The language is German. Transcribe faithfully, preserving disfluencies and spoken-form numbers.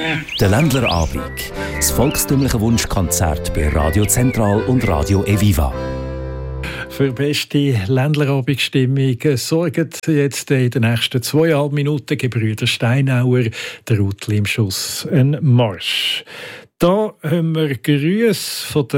Der Ländlerabend. Das volkstümliche Wunschkonzert bei Radio Zentral und Radio Eviva. Für beste Ländlerabendstimmung sorgen jetzt in den nächsten zweieinhalb Minuten Gebrüder Steinauer, der Ruth Limschuss, ein Marsch. Da haben wir Grüße von der